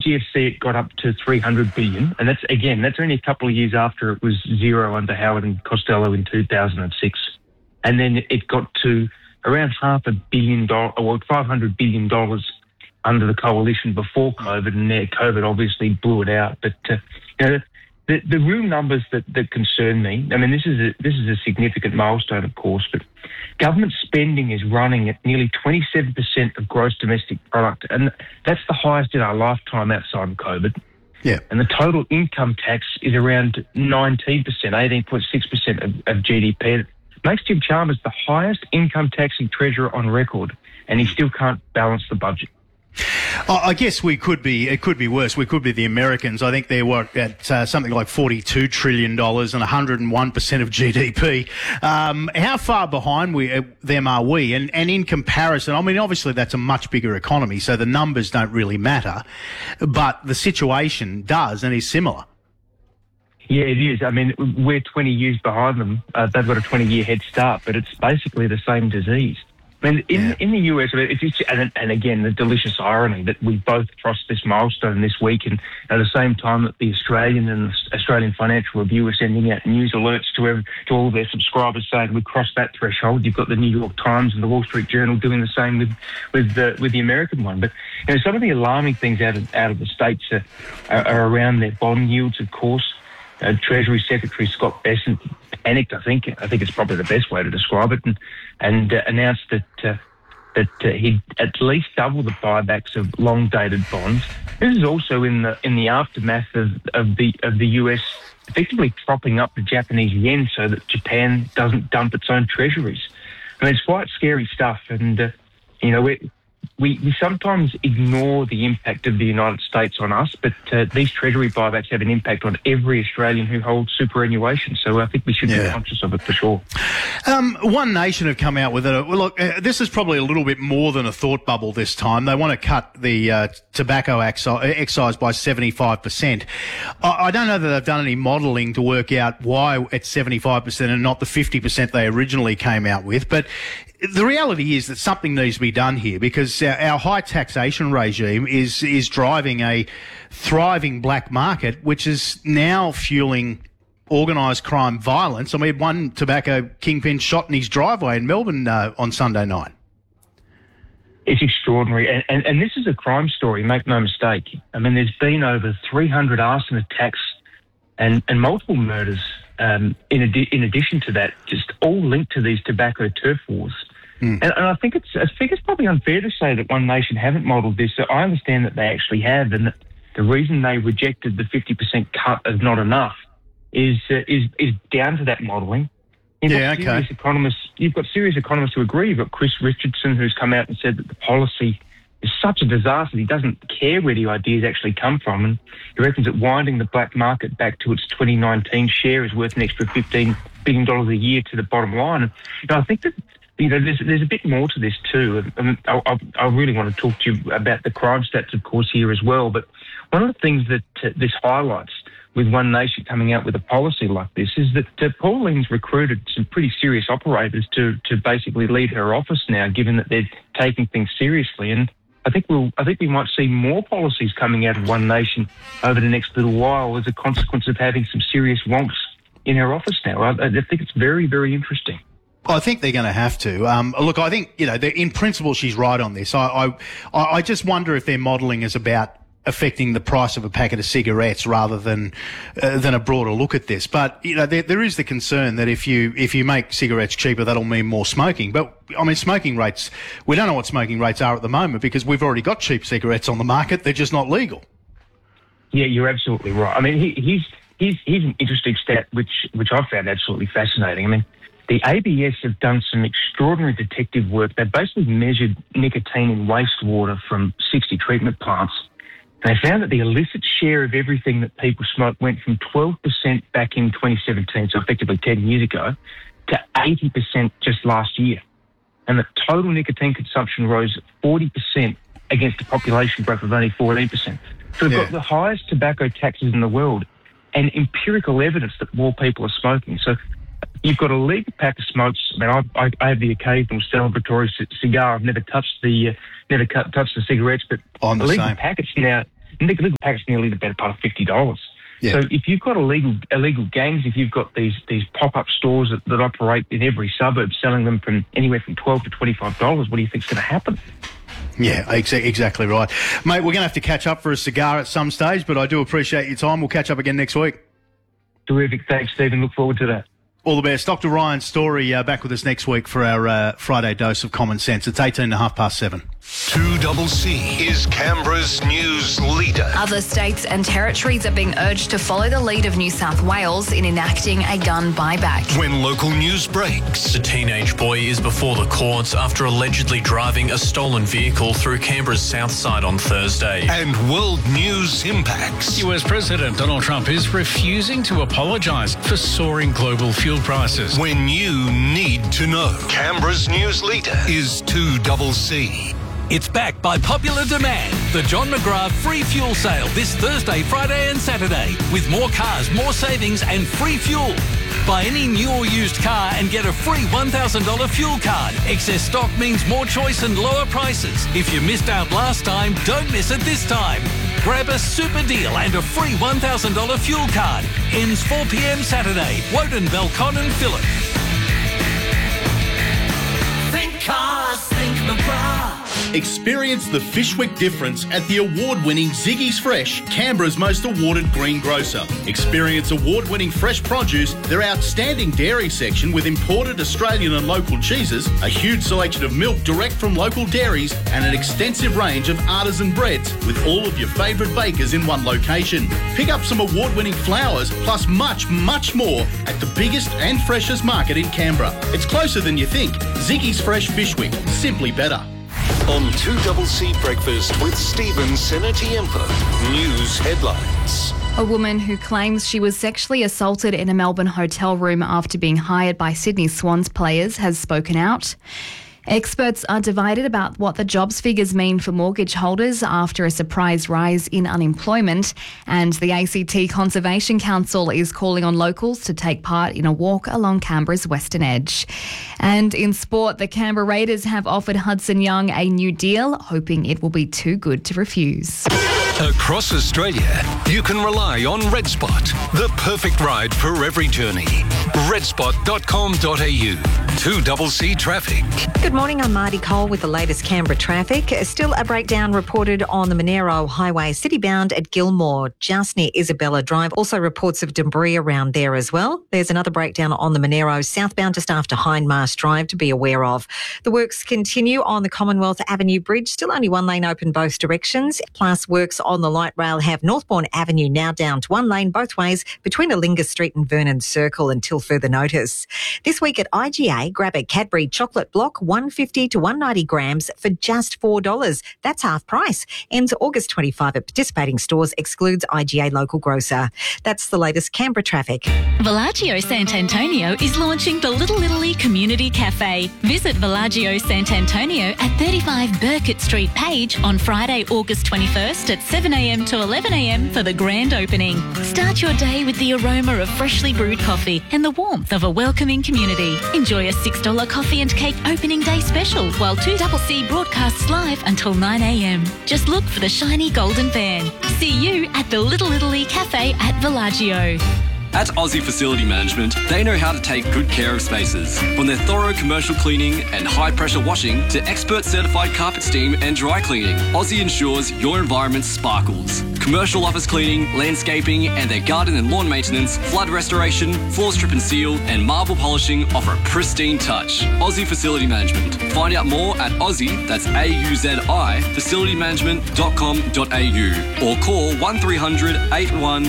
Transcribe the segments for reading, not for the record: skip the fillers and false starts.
GFC, it got up to 300 billion, and that's only a couple of years after it was zero under Howard and Costello in 2006, and then it got to around $500 billion, or $500 billion under the coalition before COVID, and COVID obviously blew it out. But the real numbers that concern me, I mean, this is a significant milestone, of course, but government spending is running at nearly 27% of gross domestic product, and that's the highest in our lifetime outside of COVID. Yeah. And the total income tax is around 19%, 18.6% of GDP. It makes Jim Chalmers the highest income taxing treasurer on record, and he still can't balance the budget. I guess it could be worse. We could be the Americans. I think they're at something like $42 trillion and 101% of GDP. How far behind them are we? And in comparison, I mean, obviously that's a much bigger economy, so the numbers don't really matter, but the situation does and is similar. Yeah, it is. I mean, we're 20 years behind them. They've got a 20-year head start, but it's basically the same disease. I mean, in the US, and again, the delicious irony that we both crossed this milestone this week, and at the same time that the Australian and the Australian Financial Review are sending out news alerts to all their subscribers saying we crossed that threshold. You've got the New York Times and the Wall Street Journal doing the same with the American one. But some of the alarming things out of the States are around their bond yields, of course. Treasury Secretary Scott Bessent panicked, I think it's probably the best way to describe it, and announced that he'd at least double the buybacks of long-dated bonds. This is also in the aftermath of the US effectively propping up the Japanese yen so that Japan doesn't dump its own treasuries. I mean, it's quite scary stuff, and we sometimes ignore the impact of the United States on us, but these Treasury buybacks have an impact on every Australian who holds superannuation. So I think we should be conscious of it for sure. One Nation have come out with it. Well, look, this is probably a little bit more than a thought bubble this time. They want to cut the tobacco excise by 75%. I don't know that they've done any modelling to work out why it's 75% and not the 50% they originally came out with, but the reality is that something needs to be done here because our high taxation regime is driving a thriving black market, which is now fueling organised crime violence. I mean, one tobacco kingpin shot in his driveway in Melbourne on Sunday night. It's extraordinary. And this is a crime story, make no mistake. I mean, there's been over 300 arson attacks and multiple murders in addition to that, just all linked to these tobacco turf wars. And I think it's probably unfair to say that One Nation haven't modelled this. So I understand that they actually have, and that the reason they rejected the 50% cut as not enough is down to that modelling. You've got serious economists who agree. You've got Chris Richardson, who's come out and said that the policy is such a disaster. He doesn't care where the ideas actually come from, and he reckons that winding the black market back to its 2019 share is worth an extra $15 billion a year to the bottom line. And I think that there's a bit more to this too. I really want to talk to you about the crime stats, of course, here as well. But one of the things that this highlights with One Nation coming out with a policy like this is that Pauline's recruited some pretty serious operators to basically lead her office now, given that they're taking things seriously. And I think we might see more policies coming out of One Nation over the next little while as a consequence of having some serious wonks in her office now. I think it's very, very interesting. I think they're going to have to. Look, I think, in principle, she's right on this. I just wonder if their modelling is about affecting the price of a packet of cigarettes rather than a broader look at this. But, there is the concern that if you make cigarettes cheaper, that'll mean more smoking. But, I mean, smoking rates, we don't know what smoking rates are at the moment because we've already got cheap cigarettes on the market. They're just not legal. Yeah, you're absolutely right. I mean, here's an interesting stat which I found absolutely fascinating. I mean, the ABS have done some extraordinary detective work. They basically measured nicotine in wastewater from 60 treatment plants. And they found that the illicit share of everything that people smoke went from 12% back in 2017, so effectively 10 years ago, to 80% just last year. And the total nicotine consumption rose 40% against a population growth of only 14%. So we've got the highest tobacco taxes in the world and empirical evidence that more people are smoking. So you've got a legal pack of smokes. I mean, I have the occasional celebratory cigar. I've never touched the cigarettes, but on the legal same packets now. legal pack's nearly the better part of $50. Yeah. So if you've got illegal gangs, if you've got these pop-up stores that operate in every suburb selling them from anywhere from $12 to $25, what do you think's going to happen? Yeah, exactly right. Mate, we're going to have to catch up for a cigar at some stage, but I do appreciate your time. We'll catch up again next week. Terrific. Thanks, Stephen. Look forward to that. All the best. Dr. Ryan Story back with us next week for our Friday dose of common sense. It's 7:18. 2CC is Canberra's news leader. Other states and territories are being urged to follow the lead of New South Wales in enacting a gun buyback. When local news breaks. The teenage boy is before the courts after allegedly driving a stolen vehicle through Canberra's south side on Thursday. And world news impacts. US President Donald Trump is refusing to apologise for soaring global fuel prices. When you need to know. Canberra's news leader is 2CC. It's back by popular demand. The John McGrath free fuel sale this Thursday, Friday and Saturday. With more cars, more savings and free fuel. Buy any new or used car and get a free $1,000 fuel card. Excess stock means more choice and lower prices. If you missed out last time, don't miss it this time. Grab a super deal and a free $1,000 fuel card. Ends 4 p.m. Saturday. Woden, Belcon and Phillip. Think cars, think McGrath. Experience the Fishwick difference at the award-winning Ziggy's Fresh, Canberra's most awarded green grocer. Experience award-winning fresh produce, their outstanding dairy section with imported Australian and local cheeses, a huge selection of milk direct from local dairies, and an extensive range of artisan breads with all of your favourite bakers in one location. Pick up some award-winning flowers plus much, much more at the biggest and freshest market in Canberra. It's closer than you think. Ziggy's Fresh Fishwick, simply better. On 2CC Breakfast with Stephen Senatiempo. News headlines. A woman who claims she was sexually assaulted in a Melbourne hotel room after being hired by Sydney Swans players has spoken out. Experts are divided about what the jobs figures mean for mortgage holders after a surprise rise in unemployment, and the ACT Conservation Council is calling on locals to take part in a walk along Canberra's western edge. And in sport, the Canberra Raiders have offered Hudson Young a new deal, hoping it will be too good to refuse. Across Australia, you can rely on RedSpot, the perfect ride for every journey. redspot.com.au. 2CC Traffic. Good morning, I'm Marty Cole with the latest Canberra traffic. Still a breakdown reported on the Monero Highway citybound at Gilmore, just near Isabella Drive. Also reports of debris around there as well. There's another breakdown on the Monero southbound just after Hindmarsh Drive to be aware of. The works continue on the Commonwealth Avenue Bridge, still only one lane open both directions. Plus works on the light rail have Northbourne Avenue now down to one lane both ways between Alinga Street and Vernon Circle until further notice. This week at IGA, grab a Cadbury chocolate block, 150 to 190 grams for just $4. That's half price. Ends August 25 at participating stores, excludes IGA local grocer. That's the latest Canberra traffic. Villaggio Sant'Antonio is launching the Little Italy Community Cafe. Visit Villaggio Sant'Antonio at 35 Burkett Street, Page on Friday, August 21st at 7 a.m. to 11 a.m. for the grand opening. Start your day with the aroma of freshly brewed coffee and the warmth of a welcoming community. Enjoy a $6 coffee and cake opening day special while 2CC broadcasts live until 9 a.m. Just look for the shiny golden van. See you at the Little Italy Cafe at Villaggio. At Aussie Facility Management, they know how to take good care of spaces. From their thorough commercial cleaning and high-pressure washing to expert certified carpet steam and dry cleaning, Aussie ensures your environment sparkles. Commercial office cleaning, landscaping, and their garden and lawn maintenance, flood restoration, floor strip and seal, and marble polishing offer a pristine touch. Aussie Facility Management. Find out more at Aussie, that's AUZI, facilitymanagement.com.au or call 1300 81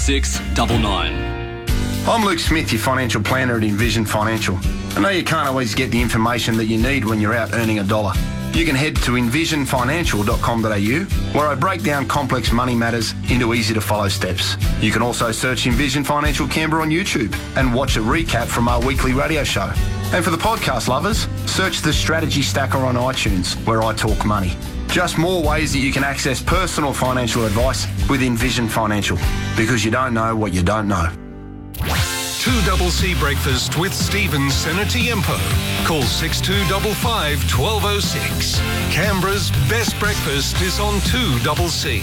6699. I'm Luke Smith, your financial planner at Envision Financial. I know you can't always get the information that you need when you're out earning a dollar. You can head to envisionfinancial.com.au, where I break down complex money matters into easy-to-follow steps. You can also search Envision Financial Canberra on YouTube and watch a recap from our weekly radio show. And for the podcast lovers, search the Strategy Stacker on iTunes, where I talk money. Just more ways that you can access personal financial advice with Envision Financial, because you don't know what you don't know. 2CC Breakfast with Stephen Senatiempo. Call 6255 1206. Canberra's best breakfast is on 2CC.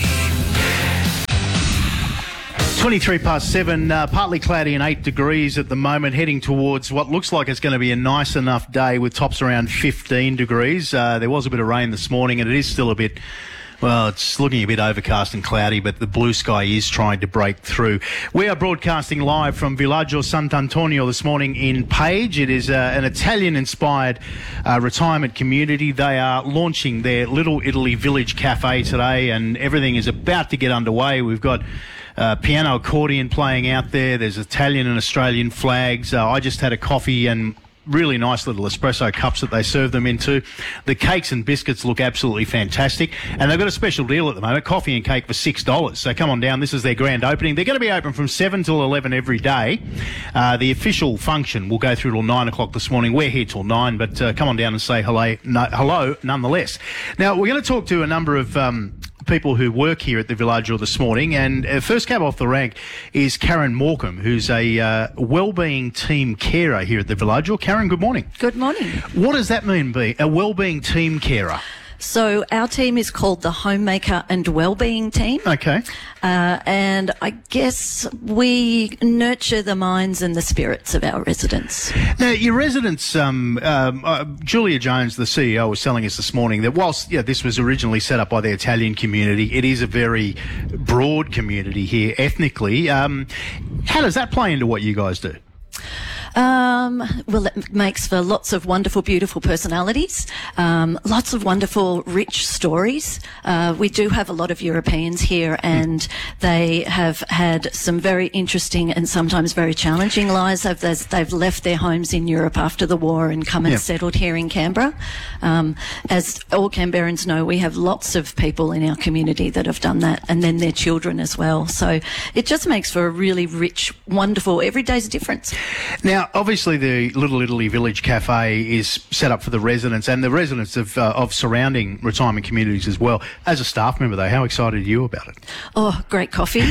23 past 7, partly cloudy and 8 degrees at the moment, heading towards what looks like it's going to be a nice enough day with tops around 15 degrees. There was a bit of rain this morning and it is still a bit, well, it's looking a bit overcast and cloudy, but the blue sky is trying to break through. We are broadcasting live from Villaggio Sant'Antonio this morning in Page. It is an Italian-inspired retirement community. They are launching their Little Italy Village Cafe today and everything is about to get underway. We've got piano accordion playing out there. There's Italian and Australian flags. I just had a coffee and really nice little espresso cups that they serve them into. The cakes and biscuits look absolutely fantastic. And they've got a special deal at the moment, coffee and cake for $6. So come on down. This is their grand opening. They're going to be open from 7 till 11 every day. The official function will go through till 9 o'clock this morning. We're here till 9, but come on down and say hello nonetheless. Now, we're going to talk to a number of people who work here at the Villaggio this morning, and first cab off the rank is Karen Morecambe, who's a wellbeing team carer here at the Villaggio. Karen, good morning. Good morning. What does that mean, a wellbeing team carer? So our team is called the Homemaker and Wellbeing Team. Okay. And I guess we nurture the minds and the spirits of our residents. Now, your residents, Julia Jones, the CEO, was telling us this morning that whilst this was originally set up by the Italian community, it is a very broad community here ethnically. How does that play into what you guys do? Well, it makes for lots of wonderful, beautiful personalities, lots of wonderful, rich stories. We do have a lot of Europeans here and they have had some very interesting and sometimes very challenging lives. They've left their homes in Europe after the war and come and settled here in Canberra. As all Canberrans know, we have lots of people in our community that have done that, and then their children as well. So it just makes for a really rich, wonderful, every day's a difference. Now, obviously, the Little Italy Village Cafe is set up for the residents and the residents of surrounding retirement communities as well. As a staff member, though, how excited are you about it? Oh, great coffee.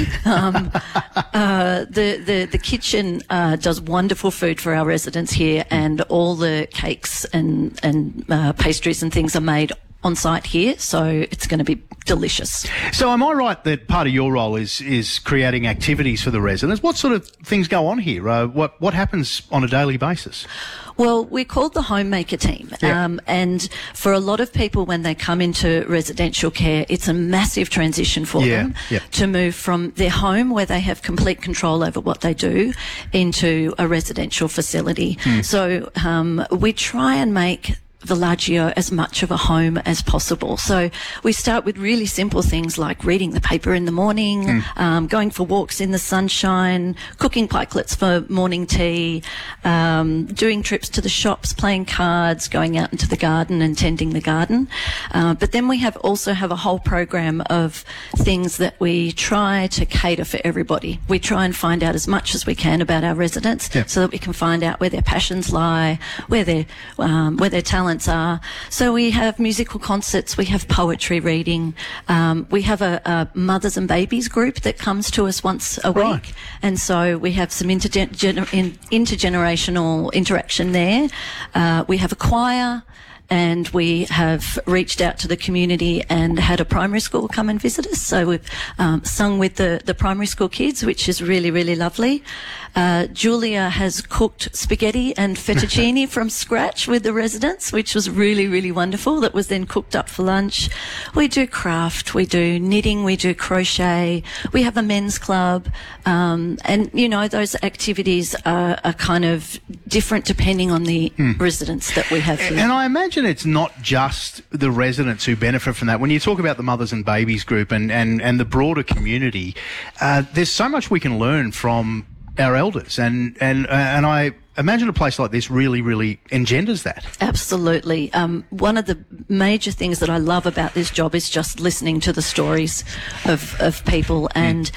The kitchen does wonderful food for our residents here, and all the cakes and pastries and things are made on site here, so it's going to be delicious. So am I right that part of your role is creating activities for the residents? What sort of things go on here? What happens on a daily basis? Well, we're called the Homemaker Team, and for a lot of people when they come into residential care, it's a massive transition for them to move from their home where they have complete control over what they do into a residential facility. So we try and make Villaggio as much of a home as possible. So we start with really simple things like reading the paper in the morning, going for walks in the sunshine, cooking pikelets for morning tea, doing trips to the shops, playing cards, going out into the garden and tending the garden. But then we also have a whole program of things that we try to cater for everybody. We try and find out as much as we can about our residents so that we can find out where their passions lie, where their talents are. So we have musical concerts, we have poetry reading, we have a mothers and babies group that comes to us once a week, and so we have some intergenerational interaction there. We have a choir, and we have reached out to the community and had a primary school come and visit us. So we've sung with the primary school kids, which is really, really lovely. Julia has cooked spaghetti and fettuccine from scratch with the residents, which was really, really wonderful. That was then cooked up for lunch. We do craft, we do knitting, we do crochet. We have a men's club. And, those activities are kind of different depending on the residents that we have here. And I imagine it's not just the residents who benefit from that. When you talk about the mothers and babies group and the broader community, there's so much we can learn from our elders, and I imagine a place like this really, really engenders that. Absolutely. One of the major things that I love about this job is just listening to the stories of people, and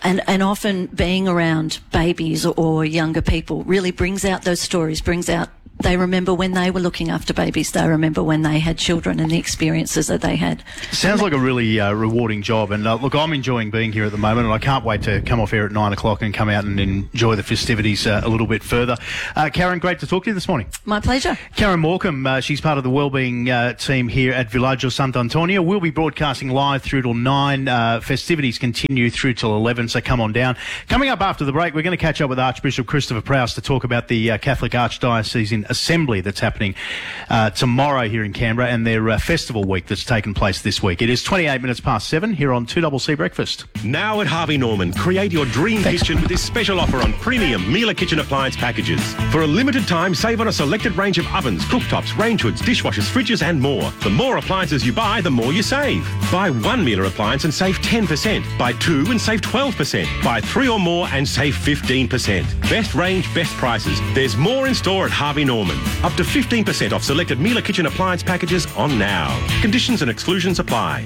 often being around babies or younger people really brings out those stories, brings out They remember when they were looking after babies. They remember when they had children and the experiences that they had. Sounds like a really rewarding job. And look, I'm enjoying being here at the moment, and I can't wait to come off air at 9 o'clock and come out and enjoy the festivities a little bit further. Karen, great to talk to you this morning. My pleasure. Karen Morecambe, she's part of the wellbeing team here at Villaggio Sant'Antonio. We'll be broadcasting live through till 9. Festivities continue through till 11, so come on down. Coming up after the break, we're going to catch up with Archbishop Christopher Prowse to talk about the Catholic Archdiocesan Assembly that's happening tomorrow here in Canberra, and their festival week that's taken place this week. It is 28 minutes past 7 here on 2CC Breakfast. Now at Harvey Norman, create your dream kitchen with this special offer on premium Miele kitchen appliance packages. For a limited time, save on a selected range of ovens, cooktops, range hoods, dishwashers, fridges and more. The more appliances you buy, the more you save. Buy one Miele appliance and save 10%. Buy 2 and save 12%. Buy 3 or more and save 15%. Best range, best prices. There's more in store at Harvey Norman. Up to 15% off selected Miele kitchen appliance packages on now. Conditions and exclusions apply.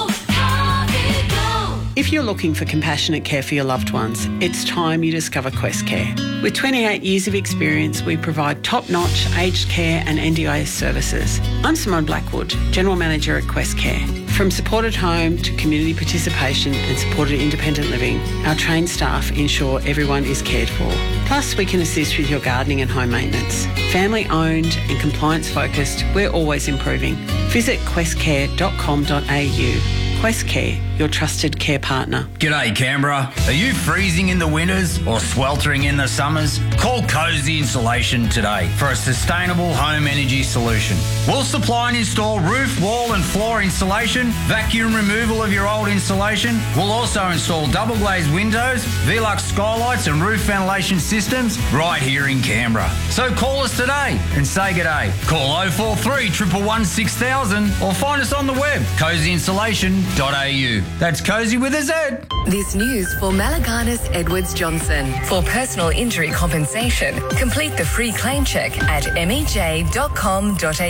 If you're looking for compassionate care for your loved ones, it's time you discover Quest Care. With 28 years of experience, we provide top-notch aged care and NDIS services. I'm Simone Blackwood, General Manager at Quest Care. From supported home to community participation and supported independent living, our trained staff ensure everyone is cared for. Plus, we can assist with your gardening and home maintenance. Family-owned and compliance-focused, we're always improving. Visit questcare.com.au. Quest Care, your trusted care partner. G'day Canberra. Are you freezing in the winters or sweltering in the summers? Call Cozy Insulation today for a sustainable home energy solution. We'll supply and install roof, wall and floor insulation, vacuum removal of your old insulation. We'll also install double glazed windows, Velux skylights and roof ventilation systems right here in Canberra. So call us today and say g'day. Call 043 111 6000 or find us on the web, cozyinsulation.au. That's Cozy with a Z. This news for Malaganas Edwards Johnson. For personal injury compensation, complete the free claim check at mej.com.au.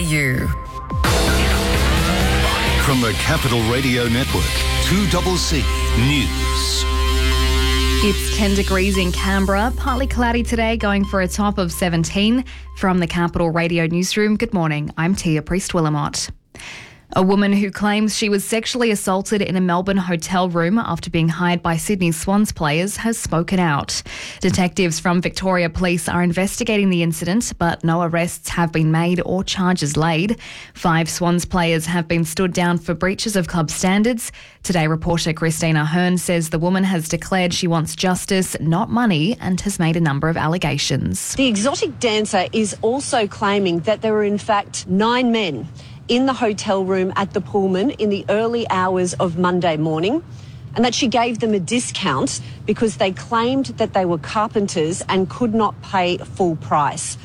From the Capital Radio Network, 2CC News. It's 10 degrees in Canberra, partly cloudy today, going for a top of 17. From the Capital Radio Newsroom, good morning, I'm Tia Priest-Willamott. A woman who claims she was sexually assaulted in a Melbourne hotel room after being hired by Sydney Swans players has spoken out. Detectives from Victoria Police are investigating the incident, but no arrests have been made or charges laid. 5 Swans players have been stood down for breaches of club standards. Today, reporter Christina Hearn says the woman has declared she wants justice, not money, and has made a number of allegations. The exotic dancer is also claiming that there were in fact 9 men in the hotel room at the Pullman in the early hours of Monday morning, and that she gave them a discount because they claimed that they were carpenters and could not pay full price.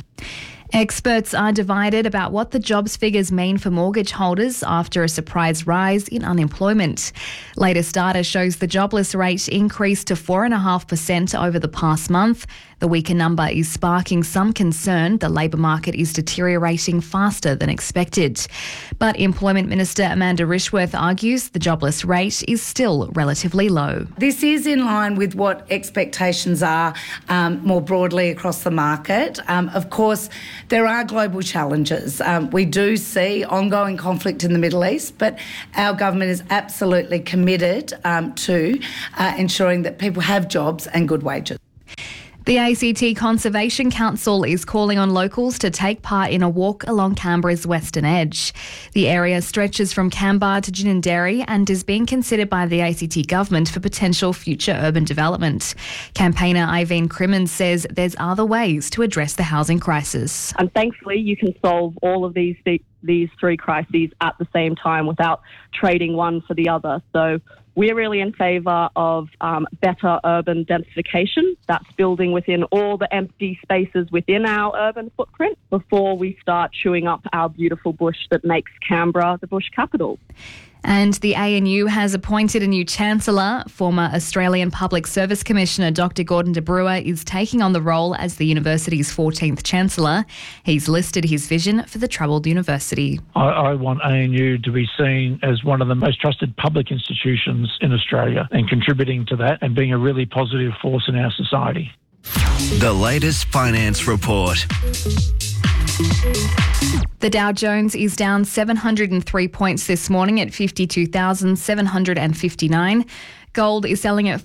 Experts are divided about what the jobs figures mean for mortgage holders after a surprise rise in unemployment. Latest data shows the jobless rate increased to 4.5% over the past month. The weaker number is sparking some concern the labour market is deteriorating faster than expected. But Employment Minister Amanda Rishworth argues the jobless rate is still relatively low. This is in line with what expectations are more broadly across the market. Of course, there are global challenges. We do see ongoing conflict in the Middle East, but our government is absolutely committed to ensuring that people have jobs and good wages. The ACT Conservation Council is calling on locals to take part in a walk along Canberra's western edge. The area stretches from Canberra to Ginninderry and is being considered by the ACT government for potential future urban development. Campaigner Iveen Crimmins says there's other ways to address the housing crisis. And thankfully, you can solve all of these 3 crises at the same time without trading one for the other. So we're really in favour of better urban densification. That's building within all the empty spaces within our urban footprint before we start chewing up our beautiful bush that makes Canberra the bush capital. And the ANU has appointed a new Chancellor. Former Australian Public Service Commissioner Dr Gordon de Brewer is taking on the role as the university's 14th Chancellor. He's listed his vision for the troubled university. I want ANU to be seen as one of the most trusted public institutions in Australia and contributing to that and being a really positive force in our society. The latest finance report. The Dow Jones is down 703 points this morning at 52,759. Gold is selling at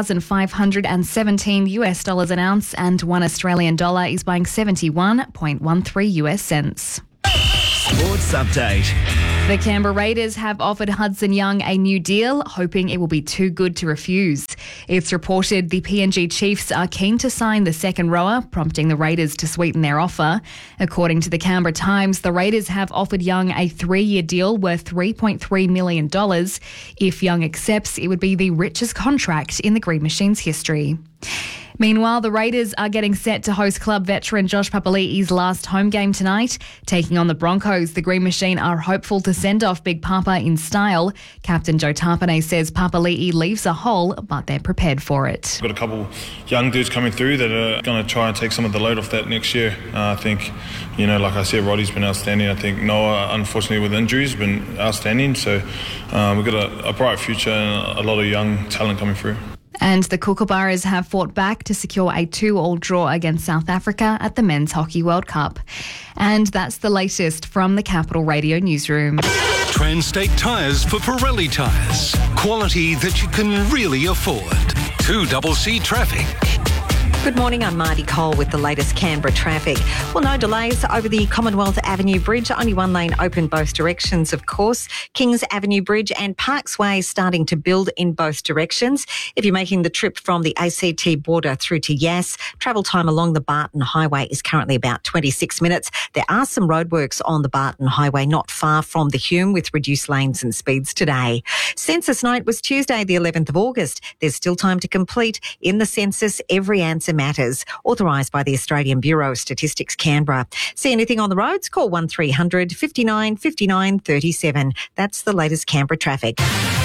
$4,517 an ounce, and $1 Australian dollar is buying 71.13 US cents. Sports update. The Canberra Raiders have offered Hudson Young a new deal, hoping it will be too good to refuse. It's reported the PNG Chiefs are keen to sign the second rower, prompting the Raiders to sweeten their offer. According to the Canberra Times, the Raiders have offered Young a 3-year deal worth $3.3 million. If Young accepts, it would be the richest contract in the Green Machine's history. Meanwhile, the Raiders are getting set to host club veteran Josh Papali'i's last home game tonight. Taking on the Broncos, the Green Machine are hopeful to send off Big Papa in style. Captain Joe Tarpanay says Papali'i leaves a hole, but they're prepared for it. We've got a couple young dudes coming through that are going to try and take some of the load off that next year. I think, like I said, Roddy's been outstanding. I think Noah, unfortunately with injuries, has been outstanding. So we've got a bright future and a lot of young talent coming through. And the Kookaburras have fought back to secure a 2-2 draw against South Africa at the Men's Hockey World Cup. And that's the latest from the Capital Radio newsroom. Transtate Tyres for Pirelli tyres. Quality that you can really afford. 2CC Traffic. Good morning, I'm Marty Cole with the latest Canberra traffic. Well, no delays over the Commonwealth Avenue Bridge. Only one lane open both directions, of course. Kings Avenue Bridge and Parks Way starting to build in both directions. If you're making the trip from the ACT border through to Yass, travel time along the Barton Highway is currently about 26 minutes. There are some roadworks on the Barton Highway not far from the Hume with reduced lanes and speeds today. Census night was Tuesday, the 11th of August. There's still time to complete. In the census, every answer matters. Authorised by the Australian Bureau of Statistics, Canberra. See anything on the roads? Call 1300 59 59 37. That's the latest Canberra traffic.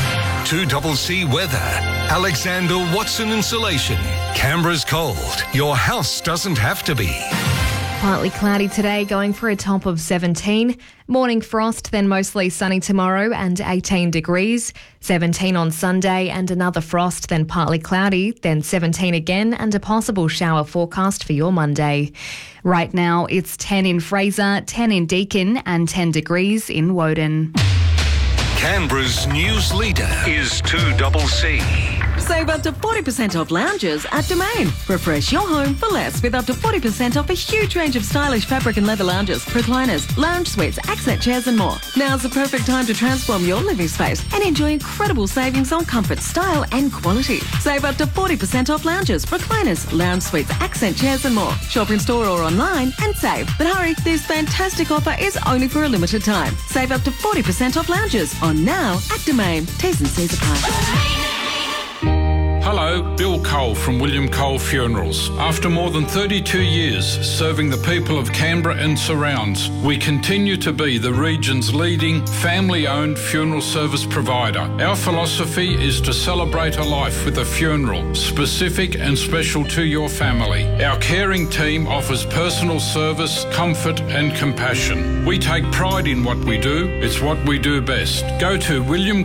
2CC Weather. Alexander Watson Insulation. Canberra's cold. Your house doesn't have to be. Partly cloudy today, going for a top of 17. Morning frost, then mostly sunny tomorrow and 18 degrees. 17 on Sunday and another frost, then partly cloudy, then 17 again and a possible shower forecast for your Monday. Right now, it's 10 in Fraser, 10 in Deakin and 10 degrees in Woden. Canberra's news leader is 2CC. Save up to 40% off lounges at Domain. Refresh your home for less with up to 40% off a huge range of stylish fabric and leather lounges, recliners, lounge suites, accent chairs and more. Now's the perfect time to transform your living space and enjoy incredible savings on comfort, style and quality. Save up to 40% off lounges, recliners, lounge suites, accent chairs and more. Shop in store or online and save. But hurry, this fantastic offer is only for a limited time. Save up to 40% off lounges on now at Domain. T's and C's apply. Hello, Bill Cole from William Cole Funerals. After more than 32 years serving the people of Canberra and surrounds, we continue to be the region's leading family-owned funeral service provider. Our philosophy is to celebrate a life with a funeral, specific and special to your family. Our caring team offers personal service, comfort and compassion. We take pride in what we do. It's what we do best. Go to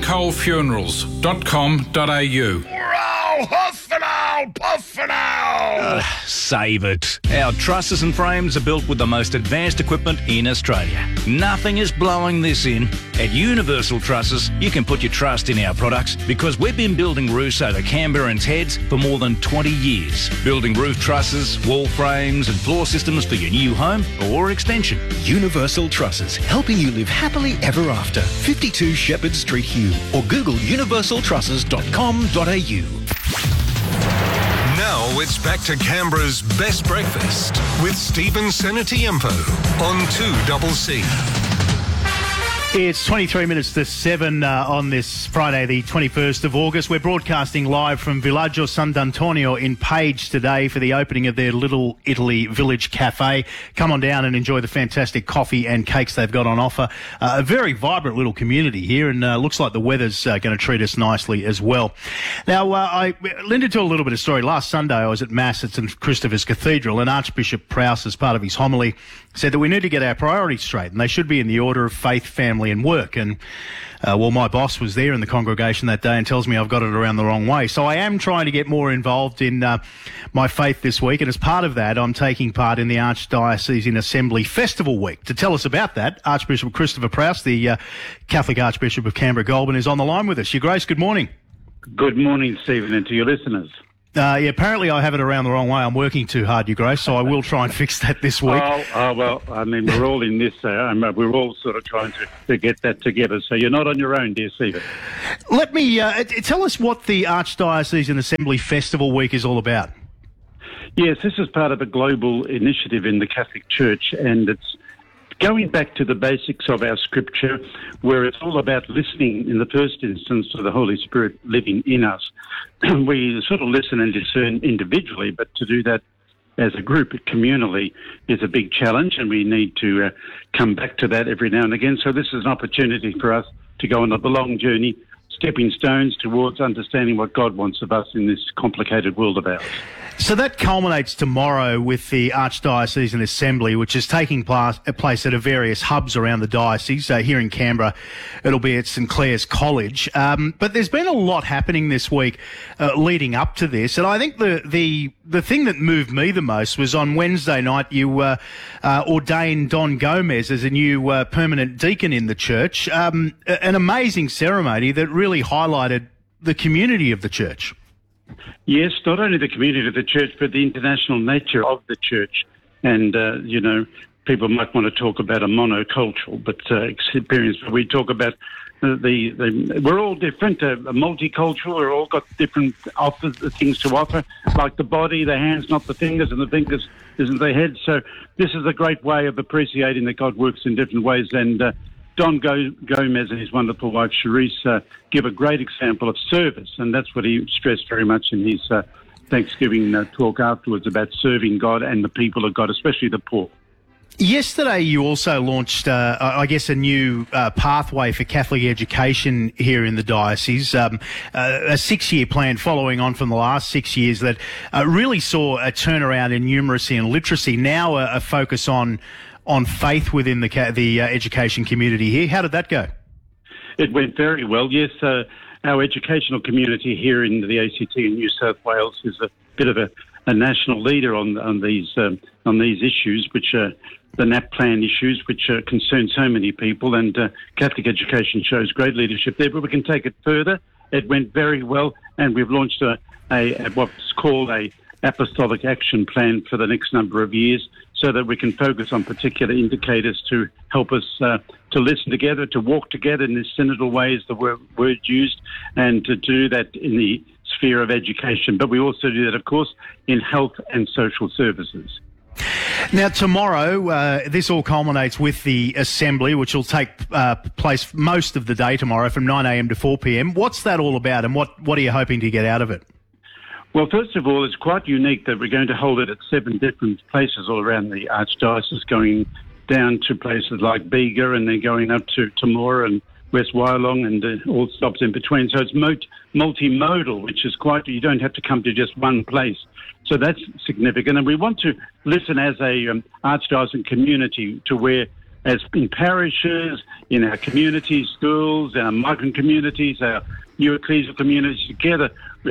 williamcolefunerals.com.au. Save it. Our trusses and frames are built with the most advanced equipment in Australia. Nothing is blowing this in. At Universal Trusses, you can put your trust in our products because we've been building roofs over Canberrans' heads for more than 20 years. Building roof trusses, wall frames and floor systems for your new home or extension. Universal Trusses, helping you live happily ever after. 52 Shepherd Street, Hume, or Google universaltrusses.com.au. Now it's back to Canberra's best breakfast with Stephen Senatiempo on 2CC. It's 23 minutes to 7 on this Friday, the 21st of August. We're broadcasting live from Villaggio Sant'Antonio in Page today for the opening of their Little Italy Village Cafe. Come on down and enjoy the fantastic coffee and cakes they've got on offer. A very vibrant little community here, and looks like the weather's going to treat us nicely as well. Now, I lended to a little bit of story. Last Sunday, I was at Mass at St Christopher's Cathedral, and Archbishop Prowse, as part of his homily, said that we need to get our priorities straight, and they should be in the order of faith, family, family and work. And, my boss was there in the congregation that day and tells me I've got it around the wrong way. So I am trying to get more involved in my faith this week. And as part of that, I'm taking part in the Archdiocesan Assembly Festival Week. To tell us about that, Archbishop Christopher Proust, the Catholic Archbishop of Canberra-Goulburn, is on the line with us. Your Grace, good morning. Good morning, Stephen, and to your listeners. Apparently I have it around the wrong way. I'm working too hard, Your Grace, so I will try and fix that this week. Well, I mean, we're all in this. We're all sort of trying to get that together, so you're not on your own, dear Stephen. Let me tell us what the Archdiocesan Assembly Festival Week is all about. Yes, this is part of a global initiative in the Catholic Church, and it's going back to the basics of our scripture, where it's all about listening in the first instance to the Holy Spirit living in us. We sort of listen and discern individually, but to do that as a group, communally, is a big challenge, and we need to come back to that every now and again. So this is an opportunity for us to go on a long journey, stepping stones towards understanding what God wants of us in this complicated world of ours. So that culminates tomorrow with the Archdiocesan Assembly, which is taking place at various hubs around the diocese. Here in Canberra, it'll be at St Clair's College. But there's been a lot happening this week leading up to this. And I think the thing that moved me the most was on Wednesday night you ordained Don Gomez as a new permanent deacon in the church. An amazing ceremony that really highlighted the community of the church. Yes, not only the community of the church, but the international nature of the church. And, people might want to talk about a monocultural experience, but we talk about we're all different, multicultural, we're all got different things to offer, like the body, the hands, not the fingers, and the fingers isn't the head. So this is a great way of appreciating that God works in different ways. And Don Gomez and his wonderful wife, Charisse, give a great example of service, and that's what he stressed very much in his Thanksgiving talk afterwards about serving God and the people of God, especially the poor. Yesterday, you also launched, a new pathway for Catholic education here in the diocese, a 6-year plan following on from the last 6 years that really saw a turnaround in numeracy and literacy, now a focus on faith within the education community here. How did that go? It went very well, yes. Our educational community here in the ACT in New South Wales is a bit of a national leader on these issues, which are the NAP plan issues, which concern so many people, and Catholic education shows great leadership there. But we can take it further. It went very well, and we've launched what's called a apostolic action plan for the next number of years, so that we can focus on particular indicators to help us to listen together, to walk together in this synodal way is the word used, and to do that in the sphere of education. But we also do that, of course, in health and social services. Now, tomorrow, this all culminates with the assembly, which will take place most of the day tomorrow from 9 a.m. to 4 p.m. What's that all about, and what are you hoping to get out of it? Well, first of all, it's quite unique that we're going to hold it at 7 different places all around the Archdiocese, going down to places like Bega and then going up to Temora and West Wyalong and all stops in between. So it's multimodal, which is you don't have to come to just one place. So that's significant. And we want to listen as a Archdiocesan community to where, as in parishes, in our communities, schools, our migrant communities, our new ecclesial communities together,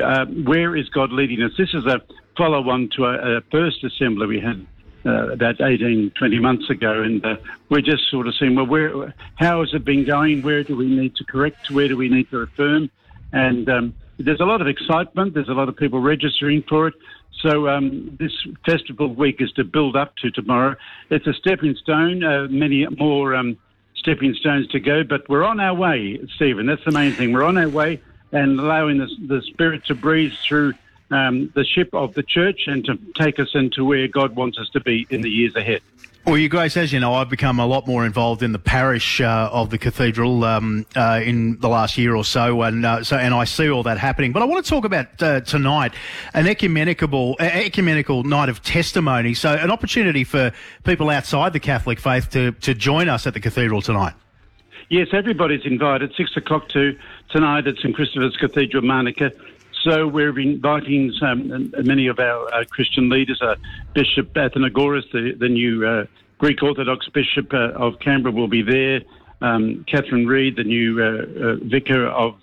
where is God leading us? This is a follow-on to a first assembly we had about 18, 20 months ago, and we're just sort of seeing, how has it been going? Where do we need to correct? Where do we need to affirm? And there's a lot of excitement. There's a lot of people registering for it. So this festival week is to build up to tomorrow. It's a stepping stone, many more stepping stones to go, but we're on our way, Stephen. That's the main thing. We're on our way and allowing the Spirit to breathe through the ship of the church and to take us into where God wants us to be in the years ahead. Well, Your Grace, as you know, I've become a lot more involved in the parish of the cathedral in the last year or so, and I see all that happening. But I want to talk about tonight, an ecumenical night of testimony. So, an opportunity for people outside the Catholic faith to join us at the cathedral tonight. Yes, everybody's invited. 6 o'clock tonight at St Christopher's Cathedral, Manuka. So we're inviting many of our Christian leaders. Bishop Athenagoras, the new Greek Orthodox Bishop of Canberra, will be there. Catherine Reid, the new vicar of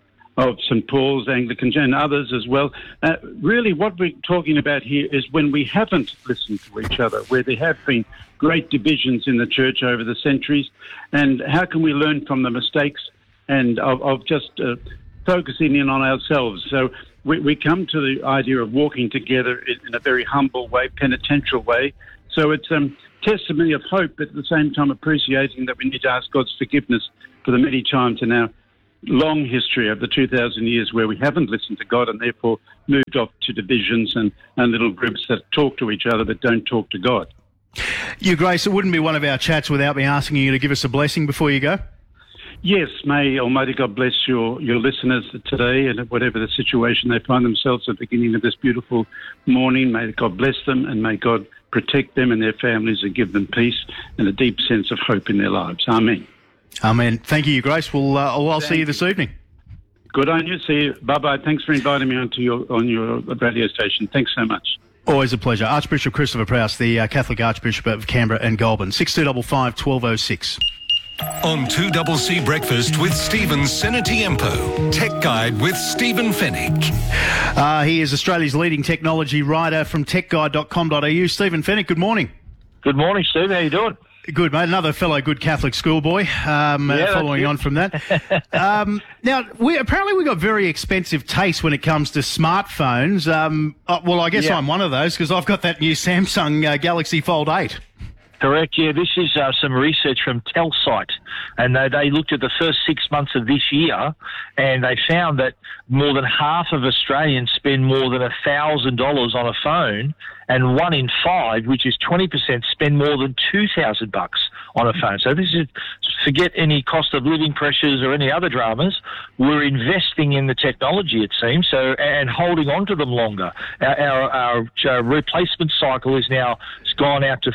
St Paul's Anglican, and others as well. Really what we're talking about here is when we haven't listened to each other, where there have been great divisions in the church over the centuries, and how can we learn from the mistakes and of just focusing in on ourselves. So we come to the idea of walking together in a very humble way, penitential way. So it's testimony of hope, but at the same time appreciating that we need to ask God's forgiveness for the many times in our long history of the 2,000 years where we haven't listened to God and therefore moved off to divisions and little groups that talk to each other but don't talk to God. Your Grace, it wouldn't be one of our chats without me asking you to give us a blessing before you go. Yes, may Almighty God bless your listeners today and whatever the situation they find themselves at the beginning of this beautiful morning. May God bless them and may God protect them and their families and give them peace and a deep sense of hope in their lives. Amen. Amen. Thank you, Your Grace. I'll see you this evening. Good on you. See you. Bye-bye. Thanks for inviting me on your radio station. Thanks so much. Always a pleasure. Archbishop Christopher Prowse, the Catholic Archbishop of Canberra and Goulburn. 6255 1206. On 2CC Breakfast with Stephen Senatiempo. Tech Guide with Stephen Fennick. He is Australia's leading technology writer from techguide.com.au. Stephen Fennick, good morning. Good morning, Steve. How you doing? Good, mate. Another fellow good Catholic schoolboy, following on from that. Now, we got very expensive taste when it comes to smartphones. Well, I guess I'm one of those because I've got that new Samsung Galaxy Fold 8. Correct, yeah. This is some research from Telsight, and they looked at the first 6 months of this year, and they found that more than half of Australians spend more than $1,000 on a phone, and 1 in 5, which is 20%, spend more than $2,000 on a phone. So this is, forget any cost of living pressures or any other dramas. We're investing in the technology, it seems, and holding on to them longer. Our replacement cycle is now gone out to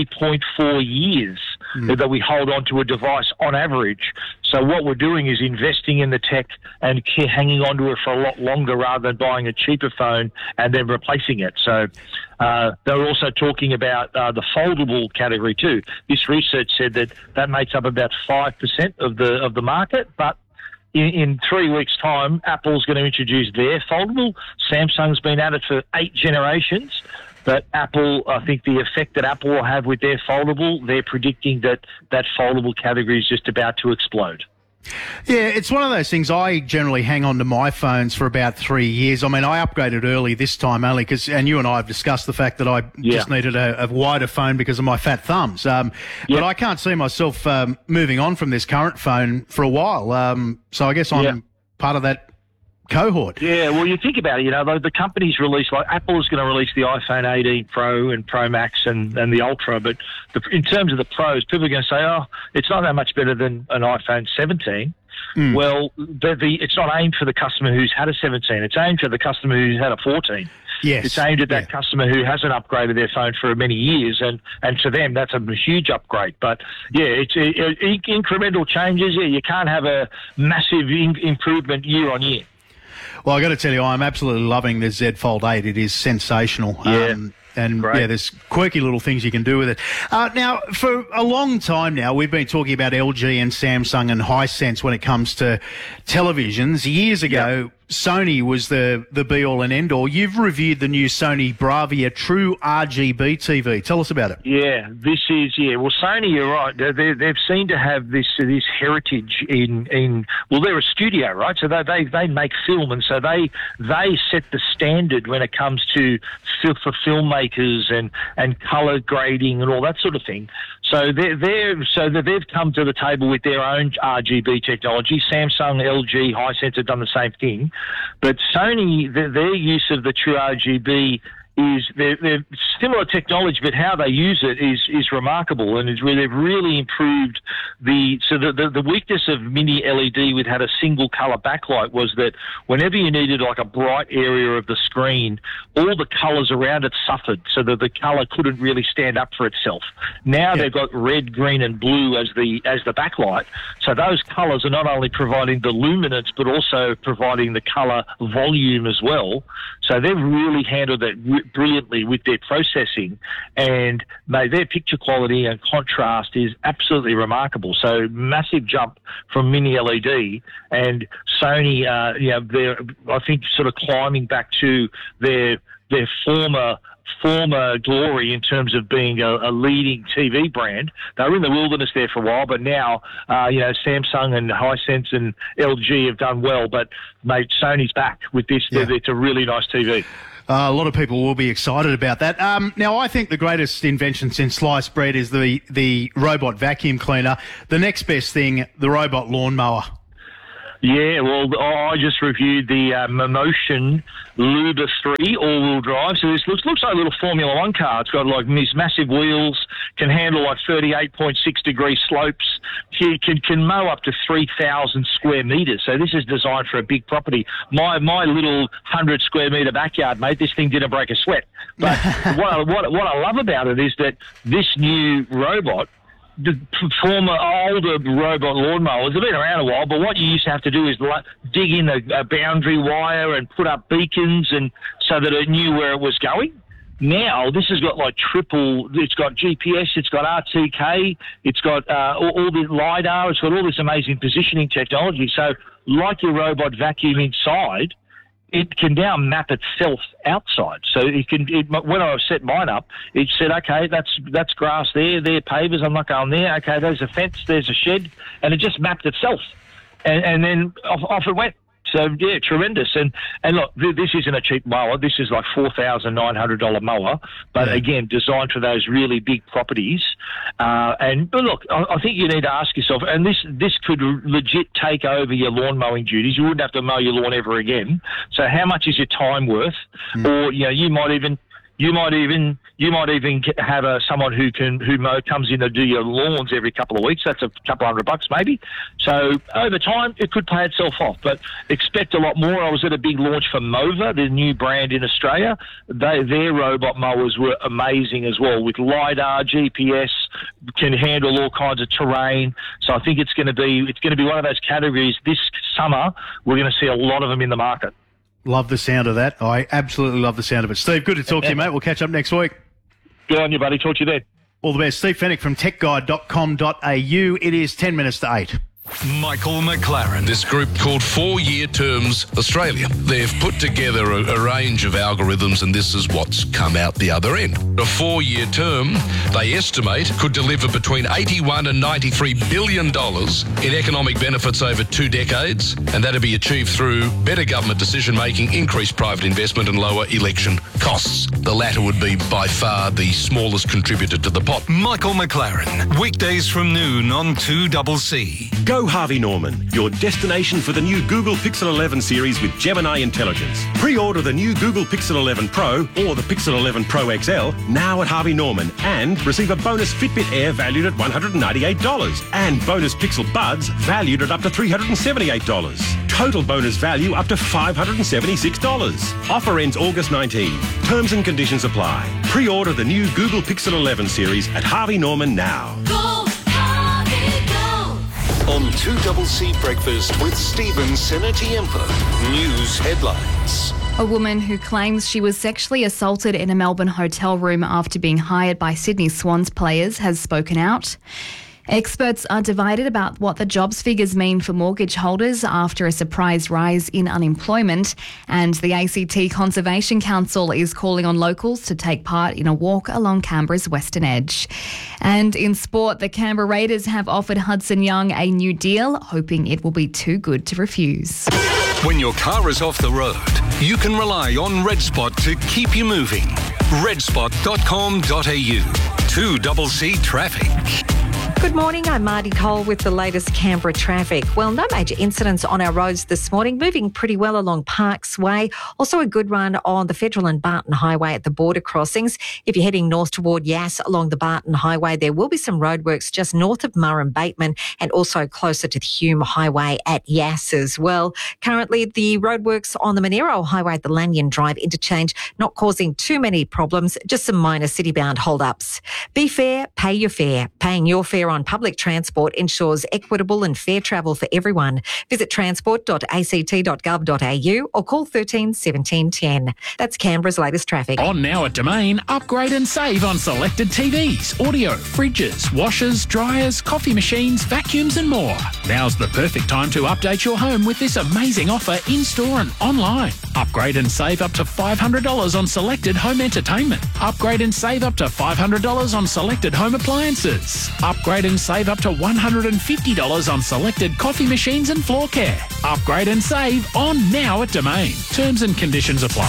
3.4 years that we hold on to a device on average. So what we're doing is investing in the tech and hanging on to it for a lot longer rather than buying a cheaper phone and then replacing it. So they're also talking about the foldable category too. This research said that makes up about 5% of the market, but in 3 weeks' time, Apple's going to introduce their foldable. Samsung's been at it for 8 generations. But Apple, I think the effect that Apple will have with their foldable, they're predicting that foldable category is just about to explode. Yeah, it's one of those things. I generally hang on to my phones for about 3 years. I mean, I upgraded early this time only because, and you and I have discussed the fact that I just needed a wider phone because of my fat thumbs. But I can't see myself moving on from this current phone for a while. So I guess I'm part of that cohort. Yeah, well, you think about it, the companies release, like Apple is going to release the iPhone 18 Pro and Pro Max and the Ultra, but in terms of the Pros, people are going to say, it's not that much better than an iPhone 17. Well, it's not aimed for the customer who's had a 17. It's aimed for the customer who's had a 14. Yes. It's aimed at that customer who hasn't upgraded their phone for many years, and to them, that's a huge upgrade. But, it's incremental changes. Yeah, you can't have a massive improvement year on year. Well, I got to tell you, I'm absolutely loving the Z Fold 8. It is sensational. There's quirky little things you can do with it. Now, for a long time now, we've been talking about LG and Samsung and Hisense when it comes to televisions. Years ago, Sony was the be-all and end-all. You've reviewed the new Sony Bravia True RGB TV. Tell us about it. Yeah, well, Sony, you're right. They've seemed to have this heritage in they're a studio, right? So they make film, and so they set the standard when it comes to for filmmakers and colour grading and all that sort of thing. So they've come to the table with their own RGB technology. Samsung, LG, Hisense have done the same thing. But Sony, their use of the True RGB is they're similar technology, but how they use it is remarkable, and they've really improved the weakness of mini LED with had a single color backlight was that whenever you needed like a bright area of the screen, all the colors around it suffered, so that the color couldn't really stand up for itself. Now they've got red, green and blue as the backlight. So those colours are not only providing the luminance but also providing the colour volume as well. So they've really handled that brilliantly with their processing, and mate, their picture quality and contrast is absolutely remarkable. So massive jump from mini LED, and Sony, they're, I think, sort of climbing back to their former glory in terms of being a leading TV brand. They were in the wilderness there for a while, but now, Samsung and Hisense and LG have done well. But, mate, Sony's back with this. Yeah. It's a really nice TV. A lot of people will be excited about that. Now, I think the greatest invention since sliced bread is the robot vacuum cleaner. The next best thing, the robot lawnmower. Yeah, well, I just reviewed the Motion Luba 3 all-wheel drive. So this looks like a little Formula One car. It's got like these massive wheels, can handle like 38.6-degree slopes. Can mow up to 3,000 square metres. So this is designed for a big property. My little 100-square-metre backyard, mate, this thing didn't break a sweat. But what I love about it is that this new robot, the former older robot lawnmowers have been around a while, but what you used to have to do is dig in a boundary wire and put up beacons and so that it knew where it was going. Now, this has got it's got GPS, it's got RTK, it's got all the LiDAR, it's got all this amazing positioning technology. So like your robot vacuum inside, it can now map itself outside. So when I set mine up, it said, okay, that's grass there, pavers, I'm not going there. Okay, there's a fence, there's a shed, and it just mapped itself. And then off it went. So, yeah, tremendous. And look, this isn't a cheap mower. This is like $4,900 mower, but again, designed for those really big properties. But look, I think you need to ask yourself, and this could legit take over your lawn mowing duties. You wouldn't have to mow your lawn ever again. So how much is your time worth? Or, you might even have someone who comes in to do your lawns every couple of weeks. That's a couple $100 maybe. So over time, it could pay itself off. But expect a lot more. I was at a big launch for Mova, the new brand in Australia. Their robot mowers were amazing as well, with LiDAR, GPS, can handle all kinds of terrain. So I think it's going to be one of those categories this summer. We're going to see a lot of them in the market. Love the sound of that. I absolutely love the sound of it. Steve, good to talk to you, mate. We'll catch up next week. Good on you, buddy. Talk to you then. All the best. Steve Fennick from techguide.com.au. It is 10 minutes to 8. Michael McLaren. This group called 4 Year Terms Australia. They've put together a range of algorithms, and this is what's come out the other end. A 4-year term, they estimate, could deliver between $81 and $93 billion in economic benefits over 2 decades, and that'll be achieved through better government decision-making, increased private investment and lower election costs. The latter would be by far the smallest contributor to the pot. Michael McLaren, weekdays from noon on 2CC. Go Harvey Norman, your destination for the new Google Pixel 11 series with Gemini Intelligence. Pre-order the new Google Pixel 11 Pro or the Pixel 11 Pro XL now at Harvey Norman and receive a bonus Fitbit Air valued at $198 and bonus Pixel Buds valued at up to $378. Total bonus value up to $576. Offer ends August 19. Terms and conditions apply. Pre-order the new Google Pixel 11 series at Harvey Norman now. On 2CC Breakfast with Stephen Senatiempo. News headlines. A woman who claims she was sexually assaulted in a Melbourne hotel room after being hired by Sydney Swans players has spoken out. Experts are divided about what the jobs figures mean for mortgage holders after a surprise rise in unemployment, and the ACT Conservation Council is calling on locals to take part in a walk along Canberra's western edge. And in sport, the Canberra Raiders have offered Hudson Young a new deal, hoping it will be too good to refuse. When your car is off the road, you can rely on RedSpot to keep you moving. redspot.com.au. 2CC Traffic. Good morning, I'm Marty Cole with the latest Canberra traffic. Well, no major incidents on our roads this morning, moving pretty well along Parks Way. Also a good run on the Federal and Barton Highway at the border crossings. If you're heading north toward Yass along the Barton Highway, there will be some roadworks just north of Murrum Bateman and also closer to the Hume Highway at Yass as well. Currently, the roadworks on the Monero Highway at the Lanyon Drive interchange not causing too many problems, just some minor city-bound hold-ups. Be fair, pay your fare. Paying your fare on public transport ensures equitable and fair travel for everyone. Visit transport.act.gov.au or call 13 17 10. That's Canberra's latest traffic. On now at Domain, upgrade and save on selected TVs, audio, fridges, washers, dryers, coffee machines, vacuums and more. Now's the perfect time to update your home with this amazing offer in-store and online. Upgrade and save up to $500 on selected home entertainment. Upgrade and save up to $500 on selected home appliances. Upgrade and save up to $150 on selected coffee machines and floor care. Upgrade and save on now at Domain. Terms and conditions apply.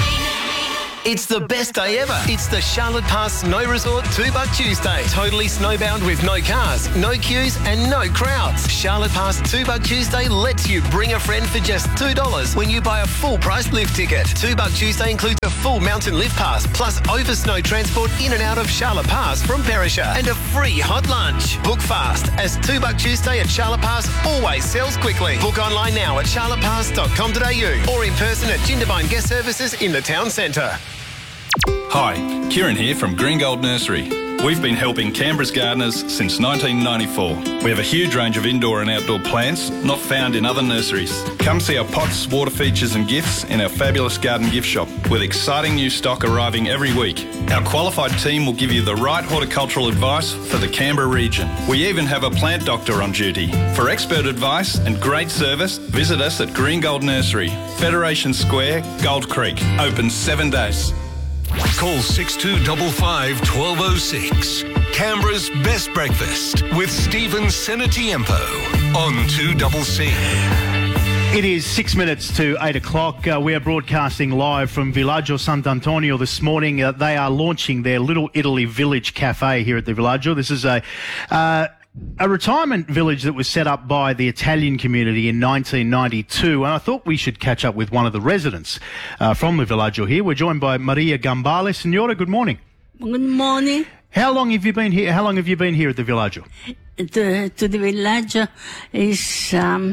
It's the best day ever. It's the Charlotte Pass Snow Resort $2 Tuesday. Totally snowbound with no cars, no queues and no crowds. Charlotte Pass $2 Tuesday lets you bring a friend for just $2 when you buy a full price lift ticket. $2 Tuesday includes a full mountain lift pass plus over snow transport in and out of Charlotte Pass from Perisher and a free hot lunch. Book fast as $2 Tuesday at Charlotte Pass always sells quickly. Book online now at charlottepass.com.au or in person at Jindabyne Guest Services in the town centre. Hi, Kieran here from Green Gold Nursery. We've been helping Canberra's gardeners since 1994. We have a huge range of indoor and outdoor plants not found in other nurseries. Come see our pots, water features and gifts in our fabulous garden gift shop with exciting new stock arriving every week. Our qualified team will give you the right horticultural advice for the Canberra region. We even have a plant doctor on duty. For expert advice and great service, visit us at Green Gold Nursery, Federation Square, Gold Creek. Open 7 days. Call 6255 1206. Canberra's Best Breakfast with Stephen Senatiempo on 2CC. It is 6 minutes to 8 o'clock. We are broadcasting live from Villaggio Sant'Antonio this morning. They are launching their Little Italy Village Cafe here at the Villaggio. This is a retirement village that was set up by the Italian community in 1992, and I thought we should catch up with one of the residents from the Villaggio here. We're joined by Maria Gambale. Signora, good morning. Good morning. How long have you been here? How long have you been here at the Villaggio? To the Villaggio is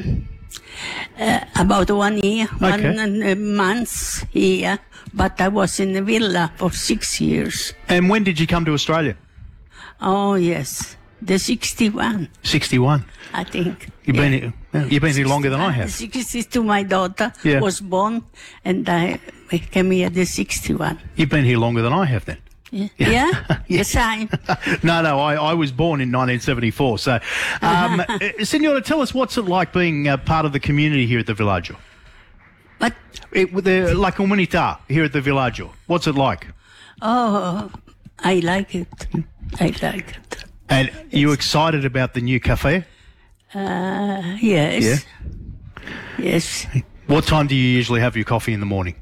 about 1 year, Okay. 1 month here, but I was in the villa for 6 years. And when did you come to Australia? Oh, yes. The 61, 61. I think. You've been here longer than I have. 62, my daughter Yeah. was born, and I came here the 61. You've been here longer than I have then. Yeah? Yeah? The same. No, I was born in 1974. So, Signora, tell us what's it like being part of the community here at the Villaggio? What? La comunità here at the Villaggio. What's it like? Oh, I like it. I like it. And are you excited about the new cafe? Yes. Yeah. Yes. What time do you usually have your coffee in the morning?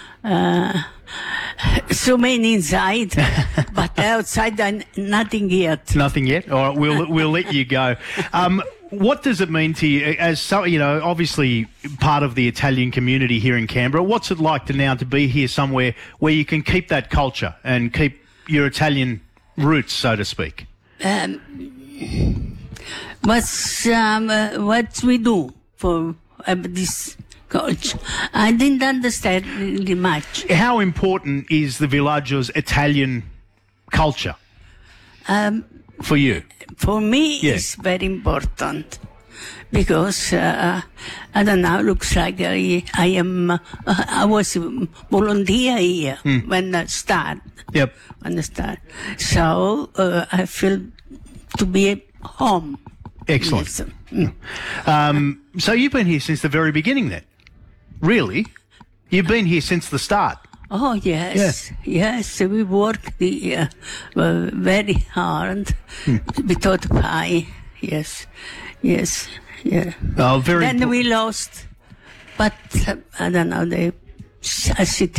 So many inside, but outside, nothing yet. Nothing yet? All right, we'll let you go. What does it mean to you as obviously part of the Italian community here in Canberra? What's it like to be here somewhere where you can keep that culture and keep your Italian roots, so to speak? What we do for this culture? I didn't understand really much. How important is the Villaggio's Italian culture for you? For me, Yeah. it's very important because I don't know. Looks like I was volunteer here when I start. Yep. When I start, so I feel to be home. Excellent. Yes. So you've been here since the very beginning then? Really? You've been here since the start? Oh, yes. Yes, we worked here very hard without pay. Yes. Yeah. Oh, very. Then we lost, but I don't know, the city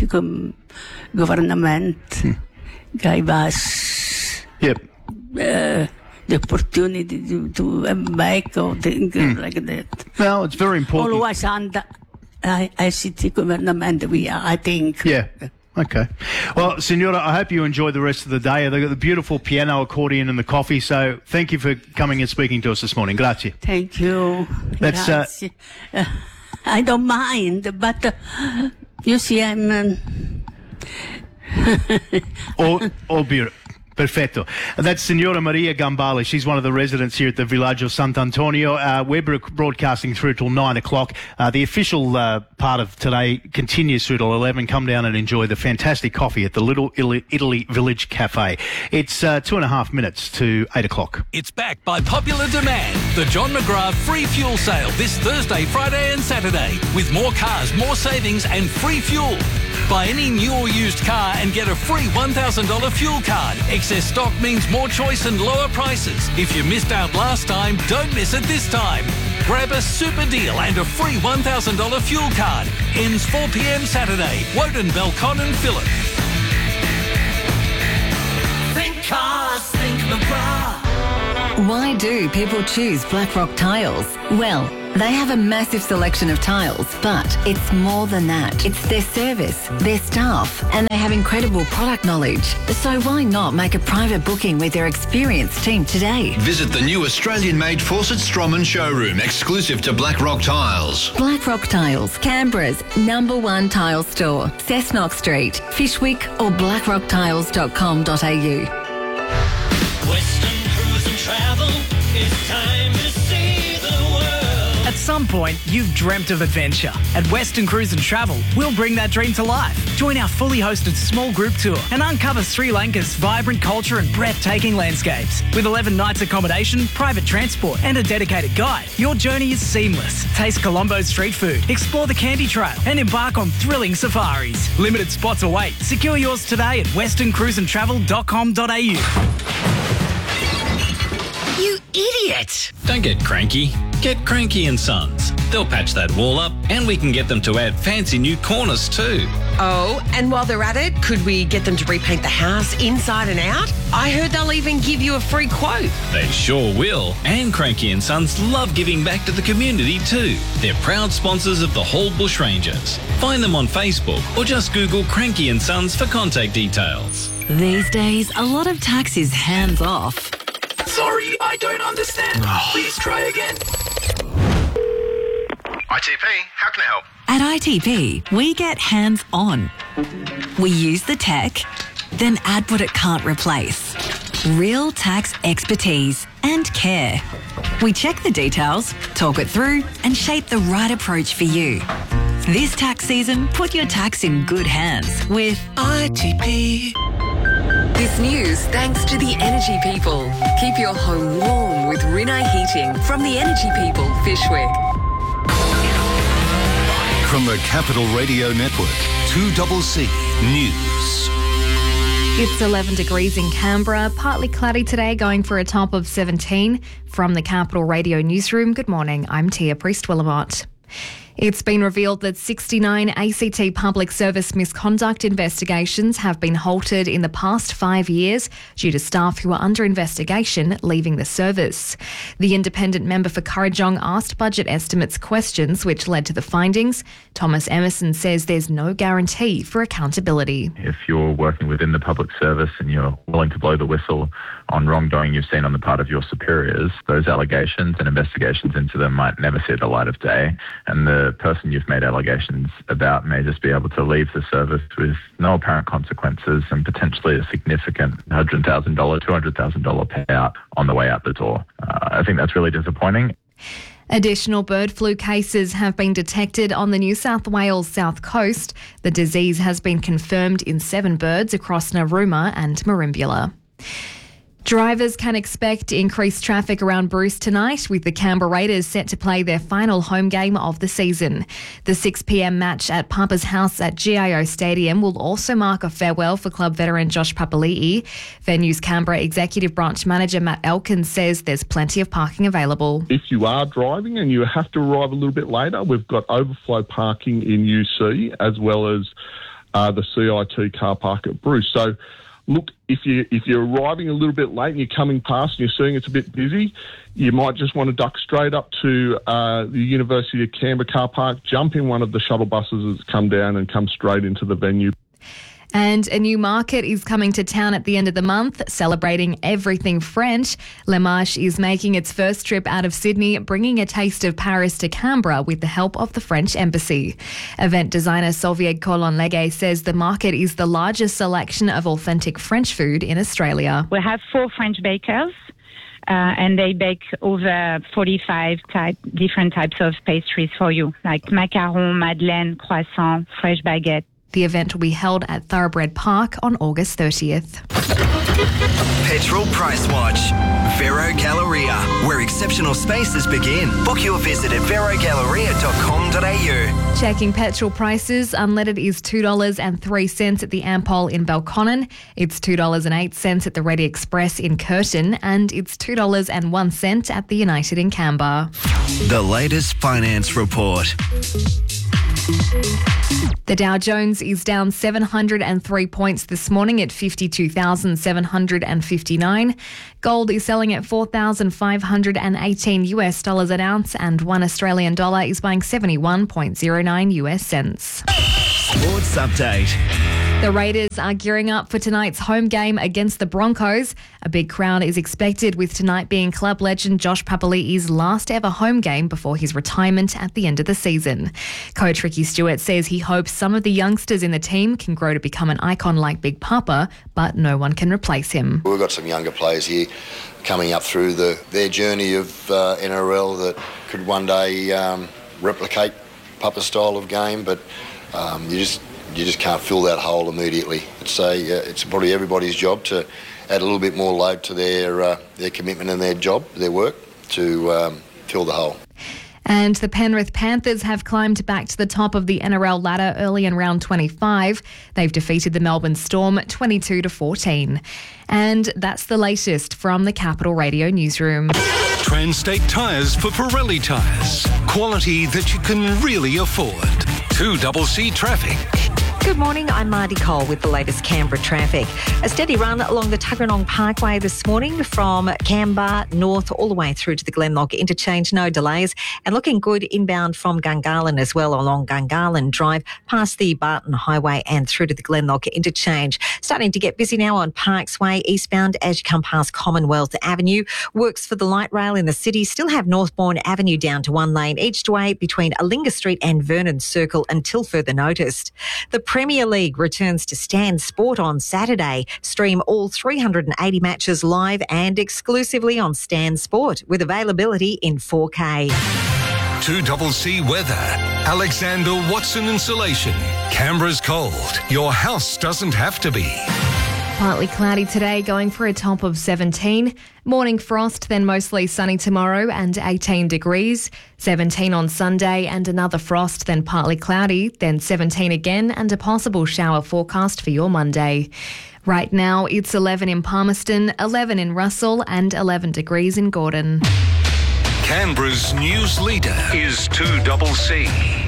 government gave us the opportunity to back or things like that. Well, it's very important. Always under ICT government, we are, I think. Yeah. Okay. Well, Signora, I hope you enjoy the rest of the day. They've got the beautiful piano, accordion and the coffee. So thank you for coming and speaking to us this morning. Grazie. Thank you. Grazie. I don't mind, but you see, I'm... all beautiful. Perfetto. That's Signora Maria Gambale. She's one of the residents here at the Villaggio Sant'Antonio. We're broadcasting through till 9 o'clock. The official part of today continues through till 11. Come down and enjoy the fantastic coffee at the Little Italy Village Cafe. It's 2.5 minutes to 8 o'clock. It's back by popular demand. The John McGrath free fuel sale this Thursday, Friday and Saturday. With more cars, more savings and free fuel. Buy any new or used car and get a free $1,000 fuel card. Excess stock means more choice and lower prices. If you missed out last time, don't miss it this time. Grab a super deal and a free $1,000 fuel card. Ends 4 p.m. Saturday. Woden, Belcon and Phillip. Think cars, think McGrath. Why do people choose Blackrock Tiles? Well, they have a massive selection of tiles, but it's more than that. It's their service, their staff, and they have incredible product knowledge. So why not make a private booking with their experienced team today? Visit the new Australian-made Fawcett Stroman showroom, exclusive to Blackrock Tiles. Blackrock Tiles, Canberra's #1 tile store. Cessnock Street, Fishwick or blackrocktiles.com.au. Western Cruise and Travel, it's time to see the world. At some point, you've dreamt of adventure. At Western Cruise and Travel, we'll bring that dream to life. Join our fully hosted small group tour and uncover Sri Lanka's vibrant culture and breathtaking landscapes. With 11 nights accommodation, private transport and a dedicated guide, your journey is seamless. Taste Colombo's street food, explore the Candy Trail and embark on thrilling safaris. Limited spots await. Secure yours today at westerncruiseandtravel.com.au. You idiot! Don't get cranky. Get Cranky and Sons. They'll patch that wall up and we can get them to add fancy new corners too. Oh, and while they're at it, could we get them to repaint the house inside and out? I heard they'll even give you a free quote. They sure will. And Cranky and Sons love giving back to the community too. They're proud sponsors of the Hall Bushrangers. Find them on Facebook or just Google Cranky and Sons for contact details. These days, a lot of tax is hands off. Sorry, I don't understand. Please try again. ITP, how can I help? At ITP, we get hands-on. We use the tech, then add what it can't replace. Real tax expertise and care. We check the details, talk it through, and shape the right approach for you. This tax season, put your tax in good hands with ITP. This news thanks to the Energy People. Keep your home warm with Rinnai Heating from the Energy People, Fishwick. From the Capital Radio Network, 2CC News. It's 11 degrees in Canberra, partly cloudy today, going for a top of 17. From the Capital Radio Newsroom, good morning, I'm Tia Priest-Willamot. It's been revealed that 69 ACT public service misconduct investigations have been halted in the past 5 years due to staff who are under investigation leaving the service. The independent member for Kurrajong asked budget estimates questions which led to the findings. Thomas Emerson says there's no guarantee for accountability. If you're working within the public service and you're willing to blow the whistle on wrongdoing you've seen on the part of your superiors, those allegations and investigations into them might never see the light of day, and the person you've made allegations about may just be able to leave the service with no apparent consequences and potentially a significant $100,000, $200,000 payout on the way out the door. I think that's really disappointing. Additional bird flu cases have been detected on the New South Wales south coast. The disease has been confirmed in 7 birds across Narooma and Merimbula. Drivers can expect increased traffic around Bruce tonight, with the Canberra Raiders set to play their final home game of the season. The 6 p.m. match at Papa's house at GIO Stadium will also mark a farewell for club veteran Josh Papali'i. Venue's Canberra Executive Branch Manager Matt Elkins says there's plenty of parking available. If you are driving and you have to arrive a little bit later, we've got overflow parking in UC as well as the CIT car park at Bruce. So look, if you're arriving a little bit late and you're coming past and you're seeing it's a bit busy, you might just want to duck straight up to the University of Canberra car park, jump in one of the shuttle buses that's come down and come straight into the venue. And a new market is coming to town at the end of the month, celebrating everything French. Le Marche is making its first trip out of Sydney, bringing a taste of Paris to Canberra with the help of the French Embassy. Event designer Solvier Colon-Leguet says the market is the largest selection of authentic French food in Australia. We have 4 French bakers. And they bake over 45 different types of pastries for you, like macaron, madeleine, croissant, fresh baguette. The event will be held at Thoroughbred Park on August 30th. Petrol Price Watch. Vero Galleria, where exceptional spaces begin. Book your visit at verogalleria.com.au. Checking petrol prices, unleaded is $2.03 at the Ampol in Belconnen. It's $2.08 at the Ready Express in Curtin, and it's $2.01 at the United in Canberra. The latest finance report. The Dow Jones is down 703 points this morning at 52,759. Gold is selling at $4,518 an ounce, and $1 Australian dollar is buying 71.09 US cents. Sports update. The Raiders are gearing up for tonight's home game against the Broncos. A big crowd is expected, with tonight being club legend Josh Papali'i's last ever home game before his retirement at the end of the season. Coach Ricky Stewart says he hopes some of the youngsters in the team can grow to become an icon like Big Papa, but no one can replace him. We've got some younger players here coming up through their journey of NRL that could one day replicate Papa's style of game, but you just can't fill that hole immediately. It's probably everybody's job to add a little bit more load to their commitment and their job, their work, to fill the hole. And the Penrith Panthers have climbed back to the top of the NRL ladder early in round 25. They've defeated the Melbourne Storm 22-14. And that's the latest from the Capital Radio newsroom. Transtate Tyres for Pirelli tyres. Quality that you can really afford. 2CC Traffic. Good morning, I'm Marty Cole with the latest Canberra traffic. A steady run along the Tuggeranong Parkway this morning from Canberra north all the way through to the Glenlock interchange, no delays, and looking good inbound from Gungahlin as well along Gungahlin Drive past the Barton Highway and through to the Glenlock interchange. Starting to get busy now on Parks Way eastbound as you come past Commonwealth Avenue. Works for the light rail in the city still have Northbourne Avenue down to one lane each way between Alinga Street and Vernon Circle until further noticed. The Premier League returns to Stan Sport on Saturday. Stream all 380 matches live and exclusively on Stan Sport with availability in 4K. 2CC Weather. Alexander Watson Insulation. Canberra's cold. Your house doesn't have to be. Partly cloudy today, going for a top of 17. Morning frost, then mostly sunny tomorrow and 18 degrees. 17 on Sunday and another frost, then partly cloudy, then 17 again and a possible shower forecast for your Monday. Right now, it's 11 in Palmerston, 11 in Russell and 11 degrees in Gordon. Canberra's news leader is 2CC.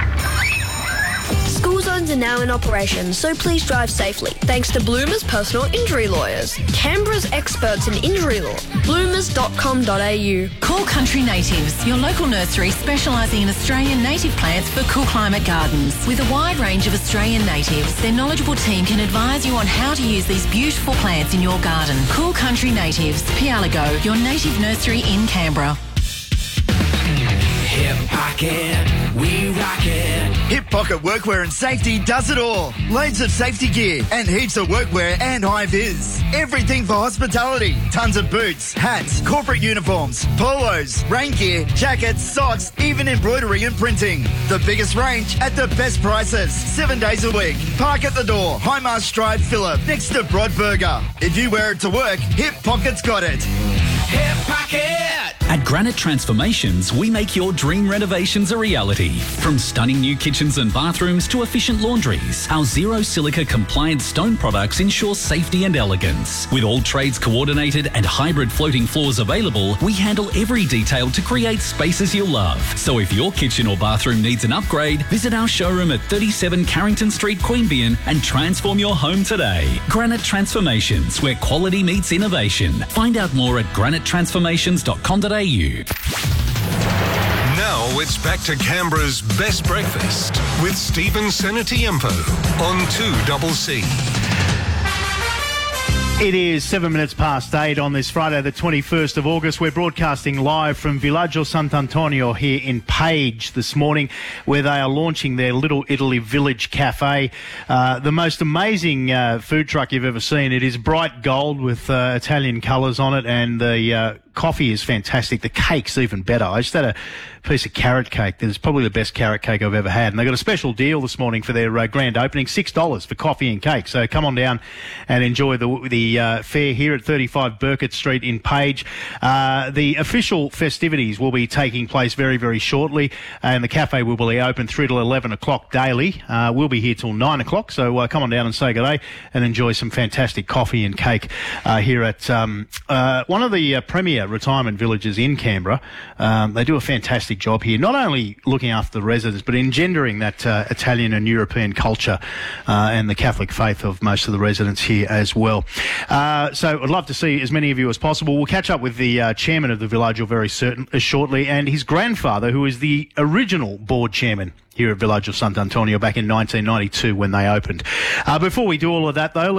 School zones are now in operation, so please drive safely. Thanks to Bloomers Personal Injury Lawyers, Canberra's experts in injury law. bloomers.com.au. Cool Country Natives, your local nursery specialising in Australian native plants for cool climate gardens. With a wide range of Australian natives, their knowledgeable team can advise you on how to use these beautiful plants in your garden. Cool Country Natives, Pialago, your native nursery in Canberra. Hip Pocket, we rock it. Hip Pocket Workwear and Safety does it all. Loads of safety gear and heaps of workwear and high-vis. Everything for hospitality. Tons of boots, hats, corporate uniforms, polos, rain gear, jackets, socks, even embroidery and printing. The biggest range at the best prices. 7 days a week. Park at the door. Highmast Drive, Phillip, next to Broadburger. If you wear it to work, Hip Pocket's got it. Hip Pocket. At Granite Transformations, we make your dream renovations a reality. From stunning new kitchens and bathrooms to efficient laundries, our zero silica compliant stone products ensure safety and elegance. With all trades coordinated and hybrid floating floors available, we handle every detail to create spaces you'll love. So if your kitchen or bathroom needs an upgrade, visit our showroom at 37 Carrington Street, Queanbeyan and transform your home today. Granite Transformations, where quality meets innovation. Find out more at granitetransformations.com.au. Now it's back to Canberra's best breakfast with Stephen Senatiempo on 2CC. It is 7 minutes past 8 on this Friday, the 21st of August. We're broadcasting live from Villaggio Sant'Antonio here in Page this morning, where they are launching their Little Italy Village Cafe. The most amazing food truck you've ever seen. It is bright gold with Italian colours on it, and the coffee is fantastic. The cake's even better. I just had a piece of carrot cake. It's probably the best carrot cake I've ever had. And they got a special deal this morning for their grand opening, $6 for coffee and cake. So come on down and enjoy the fair here at 35 Burkett Street in Page. The official festivities will be taking place very, very shortly, and the cafe will be open 3 till 11 o'clock daily. We'll be here till 9 o'clock, so come on down and say good day and enjoy some fantastic coffee and cake here at one of the premier retirement villages in Canberra. They do a fantastic job here, not only looking after the residents, but engendering that Italian and European culture and the Catholic faith of most of the residents here as well. So I'd love to see as many of you as possible. We'll catch up with the chairman of the Villaggio very shortly, and his grandfather, who is the original board chairman here at Villaggio Sant'Antonio back in 1992 when they opened. Before we do all of that, though,